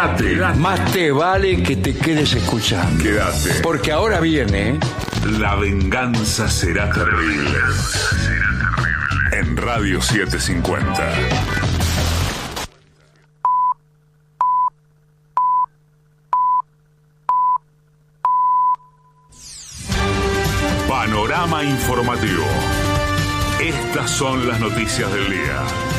Quédate. Más te vale que te quedes escuchando. Quédate. Porque ahora viene... La venganza será terrible. En Radio 750. Panorama informativo. Estas son las noticias del día.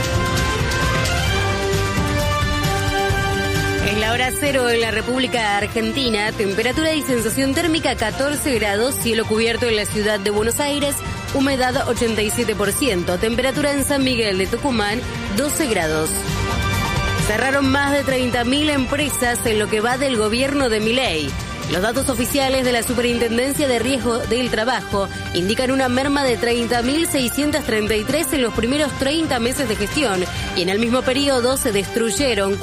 Es la hora cero en la República Argentina. Temperatura y sensación térmica 14 grados. Cielo cubierto en la ciudad de Buenos Aires. Humedad 87%. Temperatura en San Miguel de Tucumán 12 grados. Cerraron más de 30.000 empresas en lo que va del gobierno de Milei. Los datos oficiales de la Superintendencia de Riesgo del Trabajo indican una merma de 30.633 en los primeros 30 meses de gestión y en el mismo periodo se destruyeron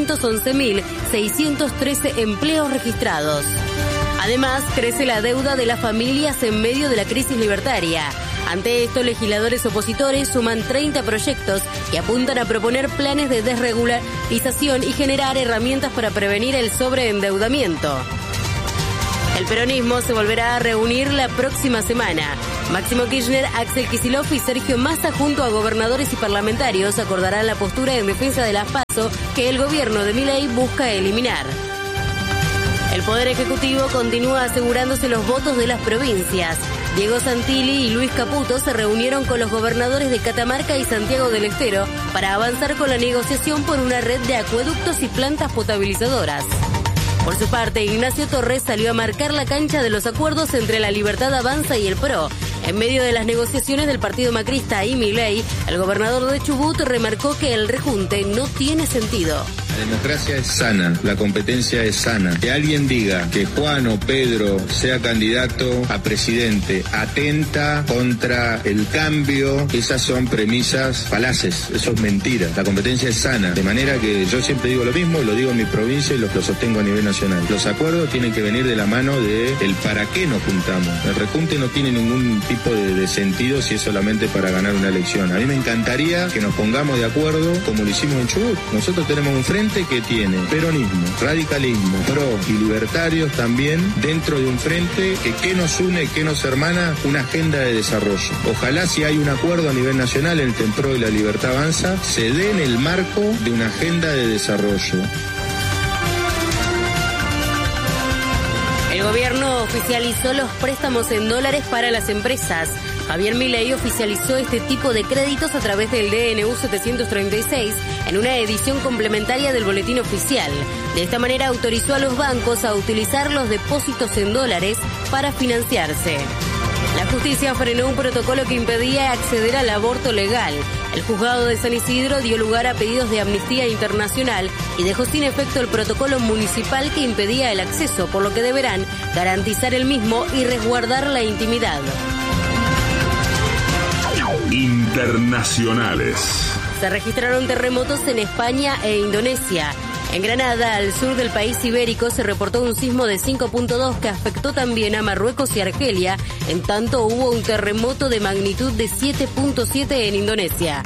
411.613 empleos registrados. Además, crece la deuda de las familias en medio de la crisis libertaria. Ante esto, legisladores opositores suman 30 proyectos que apuntan a proponer planes de desregularización y generar herramientas para prevenir el sobreendeudamiento. El peronismo se volverá a reunir la próxima semana. Máximo Kirchner, Axel Kicillof y Sergio Massa, junto a gobernadores y parlamentarios, acordarán la postura en defensa de las PASO que el gobierno de Milei busca eliminar. El Poder Ejecutivo continúa asegurándose los votos de las provincias. Diego Santilli y Luis Caputo se reunieron con los gobernadores de Catamarca y Santiago del Estero para avanzar con la negociación por una red de acueductos y plantas potabilizadoras. Por su parte, Ignacio Torres salió a marcar la cancha de los acuerdos entre La Libertad Avanza y el PRO. En medio de las negociaciones del partido macrista y Milei, el gobernador de Chubut remarcó que el rejunte no tiene sentido. La democracia es sana, la competencia es sana. Que alguien diga que Juan o Pedro sea candidato a presidente atenta contra el cambio, esas son premisas falaces, eso es mentira. La competencia es sana, de manera que yo siempre digo lo mismo, lo digo en mi provincia y lo sostengo a nivel nacional. Los acuerdos tienen que venir de la mano de el para qué nos juntamos. El rejunte no tiene ningún tipo de sentido si es solamente para ganar una elección. A mí me encantaría que nos pongamos de acuerdo como lo hicimos en Chubut. Nosotros tenemos un frente que tiene peronismo, radicalismo, pro y libertarios también dentro de un frente que nos une, que nos hermana, una agenda de desarrollo. Ojalá si hay un acuerdo a nivel nacional entre el PRO y La Libertad Avanza, se dé en el marco de una agenda de desarrollo. El gobierno oficializó los préstamos en dólares para las empresas. Javier Milei oficializó este tipo de créditos a través del DNU 736 en una edición complementaria del boletín oficial. De esta manera autorizó a los bancos a utilizar los depósitos en dólares para financiarse. La justicia frenó un protocolo que impedía acceder al aborto legal. El juzgado de San Isidro dio lugar a pedidos de Amnistía Internacional y dejó sin efecto el protocolo municipal que impedía el acceso, por lo que deberán garantizar el mismo y resguardar la intimidad. Internacionales. Se registraron terremotos en España e Indonesia. En Granada, al sur del país ibérico, se reportó un sismo de 5.2 que afectó también a Marruecos y Argelia. En tanto, hubo un terremoto de magnitud de 7.7 en Indonesia.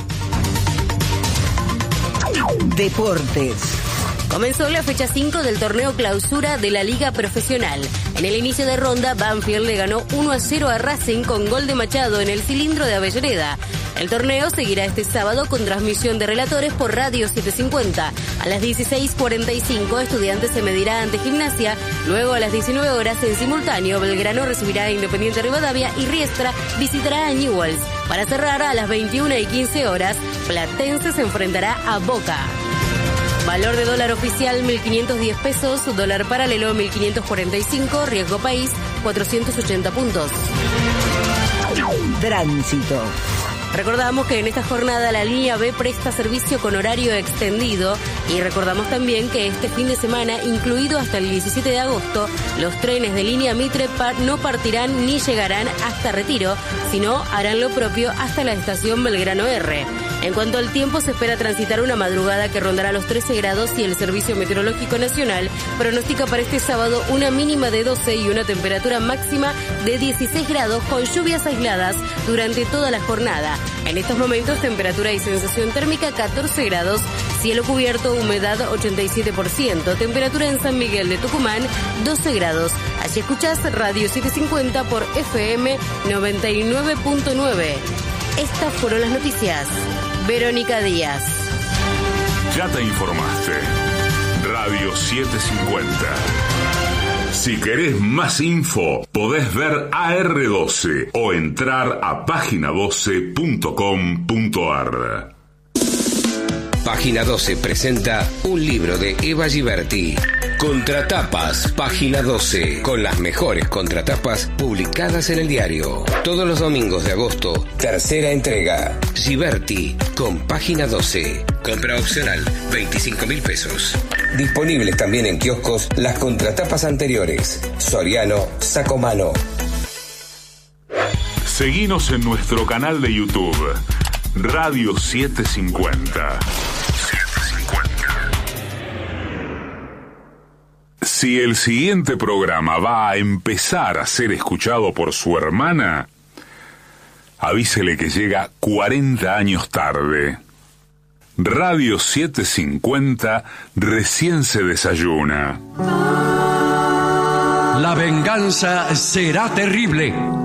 Deportes. Comenzó la fecha 5 del torneo clausura de la Liga Profesional. En el inicio de ronda, Banfield le ganó 1-0 a Racing con gol de Machado en el cilindro de Avellaneda. El torneo seguirá este sábado con transmisión de relatores por Radio 750. A las 16:45, Estudiantes se medirá ante Gimnasia. Luego, a las 19 horas, en simultáneo, Belgrano recibirá a Independiente Rivadavia y Riestra visitará a Newell's. Para cerrar, a las 21:15 horas, Platense se enfrentará a Boca. Valor de dólar oficial 1.510 pesos, dólar paralelo 1.545, riesgo país 480 puntos. Tránsito. Recordamos que en esta jornada la línea B presta servicio con horario extendido y recordamos también que este fin de semana, incluido hasta el 17 de agosto, los trenes de línea Mitre no partirán ni llegarán hasta Retiro, sino harán lo propio hasta la estación Belgrano R. En cuanto al tiempo, se espera transitar una madrugada que rondará los 13 grados y el Servicio Meteorológico Nacional pronostica para este sábado una mínima de 12 y una temperatura máxima de 16 grados con lluvias aisladas durante toda la jornada. En estos momentos, temperatura y sensación térmica 14 grados, cielo cubierto, humedad 87%, temperatura en San Miguel de Tucumán 12 grados. Allí escuchás Radio 750 por FM 99.9. Estas fueron las noticias. Verónica Díaz. Ya te informaste. Radio 750. Si querés más info, podés ver AR12 o entrar a página12.com.ar. Página 12 presenta un libro de Eva Giberti. Contratapas, Página 12, con las mejores contratapas publicadas en el diario. Todos los domingos de agosto, tercera entrega. Giberti, con Página 12. Compra opcional, 25.000 pesos. Disponibles también en kioscos las contratapas anteriores. Soriano, Sacomano. Seguinos en nuestro canal de YouTube, Radio 750. Si el siguiente programa va a empezar a ser escuchado por su hermana, avísele que llega 40 años tarde. Radio 750 recién se desayuna. La venganza será terrible.